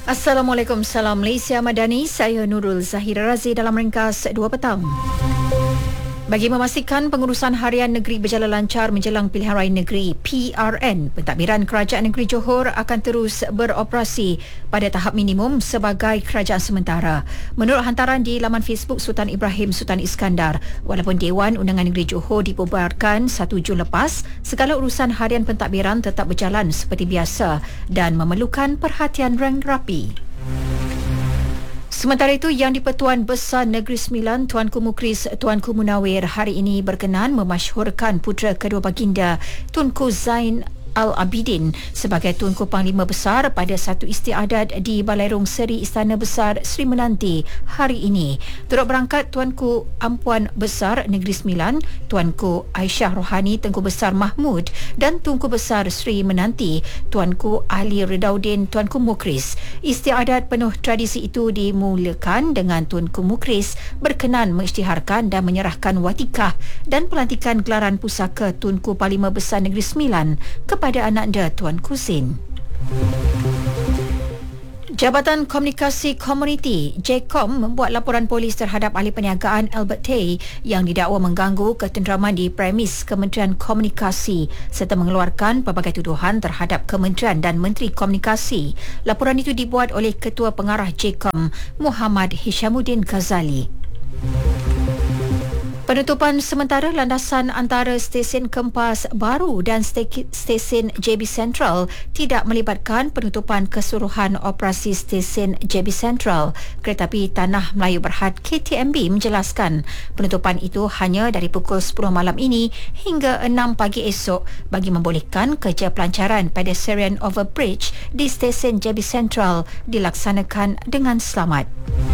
Assalamualaikum, salam Malaysia Madani. Saya Nurul Zahira Razi dalam ringkas 2 petang. Bagi memastikan pengurusan harian negeri berjalan lancar menjelang pilihan raya negeri PRN, pentadbiran Kerajaan Negeri Johor akan terus beroperasi pada tahap minimum sebagai kerajaan sementara. Menurut hantaran di laman Facebook Sultan Ibrahim Sultan Iskandar, walaupun Dewan Undangan Negeri Johor dibubarkan 1 Jun lepas, segala urusan harian pentadbiran tetap berjalan seperti biasa dan memerlukan perhatian yang rapi. Sementara itu, Yang di-Pertuan Besar Negeri Sembilan Tuanku Mukris Tuanku Munawir hari ini berkenan memasyhurkan putera kedua baginda Tunku Zain Al-Abidin sebagai Tunku Panglima Besar pada satu istiadat di Balairung Seri Istana Besar Sri Menanti hari ini. Turut berangkat Tuanku Ampuan Besar Negeri Sembilan, Tuanku Aisyah Rohani Tengku Besar Mahmud dan Tunku Besar Sri Menanti, Tuanku Ali Redaudin Tuanku Mukris. Istiadat penuh tradisi itu dimulakan dengan Tunku Mukris berkenan mengisytiharkan dan menyerahkan watikah dan pelantikan gelaran pusaka Tunku Panglima Besar Negeri Sembilan kepada ananda Tuanku Zain. Jabatan Komunikasi Komuniti JKOM membuat laporan polis terhadap ahli perniagaan Albert Tay yang didakwa mengganggu ketenteraman di premis Kementerian Komunikasi serta mengeluarkan pelbagai tuduhan terhadap Kementerian dan Menteri Komunikasi. Laporan itu dibuat oleh Ketua Pengarah JKOM Muhammad Hishamuddin Ghazali. Penutupan sementara landasan antara stesen Kempas Baru dan stesen JB Central tidak melibatkan penutupan keseluruhan operasi stesen JB Central. Keretapi Tanah Melayu Berhad KTMB menjelaskan penutupan itu hanya dari pukul 10 malam ini hingga 6 pagi esok bagi membolehkan kerja pelancaran pedestrian overbridge di stesen JB Central dilaksanakan dengan selamat.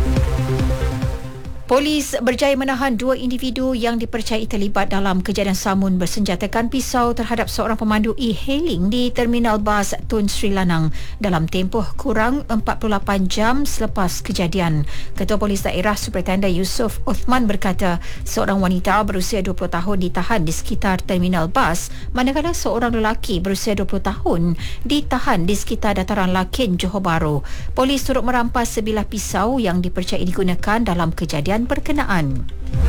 Polis berjaya menahan 2 individu yang dipercayai terlibat dalam kejadian samun bersenjatakan pisau terhadap seorang pemandu e-hailing di Terminal Bas Tun Sri Lanang dalam tempoh kurang 48 jam selepas kejadian. Ketua Polis Daerah Superintendent Yusof Uthman berkata seorang wanita berusia 20 tahun ditahan di sekitar Terminal Bas manakala seorang lelaki berusia 20 tahun ditahan di sekitar Dataran Lakin Johor Bahru. Polis turut merampas sebilah pisau yang dipercayai digunakan dalam kejadian berkenaan.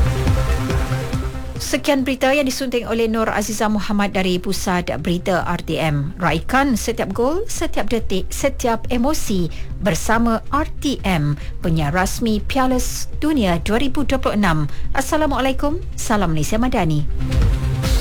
Sekian berita yang disunting oleh Nur Azizah Muhammad dari Pusat Berita RTM. Raikan setiap gol, setiap detik, setiap emosi bersama RTM, penyiar rasmi Piala Dunia 2026. Assalamualaikum, salam Malaysia Madani.